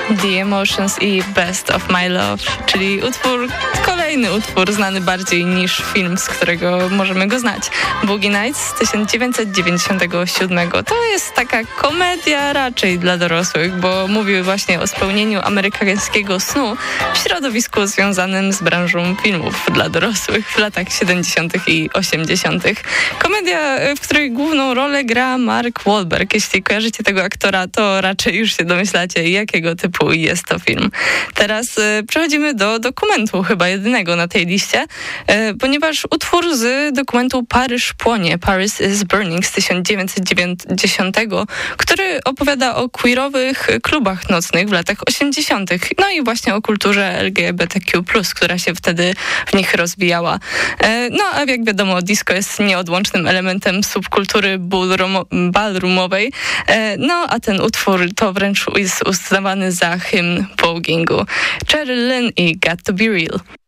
The Emotions i Best of My Love, czyli kolejny utwór znany bardziej niż film, z którego możemy go znać. Boogie Nights z 1997. To jest taka komedia raczej dla dorosłych, bo mówi właśnie o spełnieniu amerykańskiego snu w środowisku związanym z branżą filmów dla dorosłych w latach 70. i 80. Komedia, w której główną rolę gra Mark Wahlberg. Jeśli kojarzycie tego aktora, to raczej już się domyślacie, jakiego typu jest to film. Teraz przechodzimy do dokumentu, chyba jedynego na tej liście, ponieważ utwór z dokumentu Paryż płonie, Paris is Burning z 1990, który opowiada o queerowych klubach nocnych w latach 80. No i właśnie o kulturze LGBTQ+, która się wtedy w nich rozwijała. No a jak wiadomo, disco jest nieodłącznym elementem subkultury ballroomowej, no a ten utwór to wręcz jest uznawany za hymn voguingu. Cheryl Lynn i Got to Be Real.